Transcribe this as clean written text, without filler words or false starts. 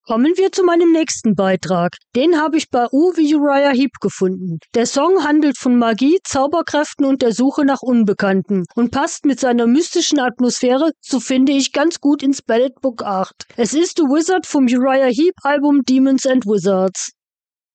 Kommen wir zu meinem nächsten Beitrag. Den habe ich bei U wie Uriah Heep gefunden. Der Song handelt von Magie, Zauberkräften und der Suche nach Unbekannten und passt mit seiner mystischen Atmosphäre, so finde ich, ganz gut ins Ballad Book 8. Es ist The Wizard vom Uriah Heep Album Demons and Wizards.